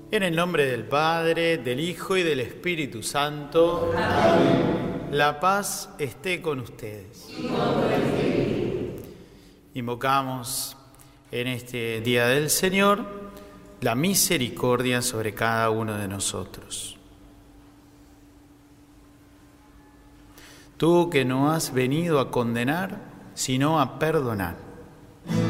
En el nombre del Padre, del Hijo y del Espíritu Santo. Amén. La paz esté con ustedes. Y con tu espíritu. Invocamos en este día del Señor la misericordia sobre cada uno de nosotros. Tú que no has venido a condenar, sino a perdonar.